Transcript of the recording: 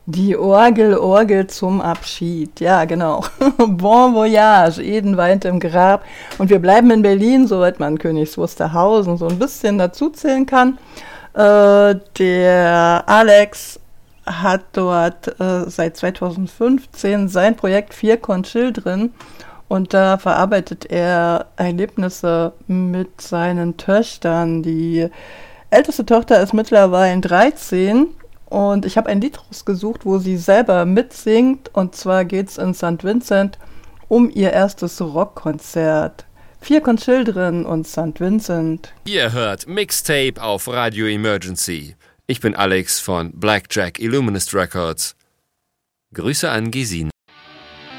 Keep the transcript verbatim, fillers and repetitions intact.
Die Orgel, Orgel zum Abschied. Ja, genau. Bon voyage, Eden weint im Grab. Und wir bleiben in Berlin, soweit man Königs Wusterhausen so ein bisschen dazuzählen kann. Äh, der Alex hat dort äh, seit zweitausendfünfzehn sein Projekt Vier Con Children. Und da verarbeitet er Erlebnisse mit seinen Töchtern. Die älteste Tochter ist mittlerweile dreizehn. Und ich habe ein Lied rausgesucht, wo sie selber mitsingt. Und zwar geht es in Sankt Vincent um ihr erstes Rockkonzert. Vier Con Children und Sankt Vincent. Ihr hört Mixtape auf Radio Emergency. Ich bin Alex von Blackjack Illuminist Records. Grüße an Gesine.